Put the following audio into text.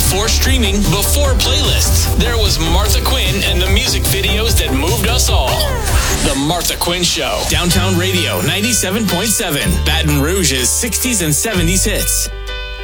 before streaming, before playlists. There was Martha Quinn and the music videos that moved us all. The Martha Quinn Show. Downtown Radio 97.7. Baton Rouge's 60s and 70s hits.